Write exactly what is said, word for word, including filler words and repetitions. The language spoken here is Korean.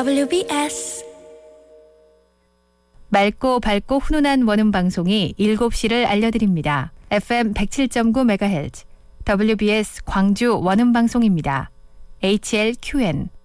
더블유비에스 맑고 밝고 훈훈한 원음 방송이 일곱 시를 알려드립니다. 에프엠 백칠 점 구 메가헤르츠 더블유비에스 광주 원음 방송입니다. 에이치엘큐엔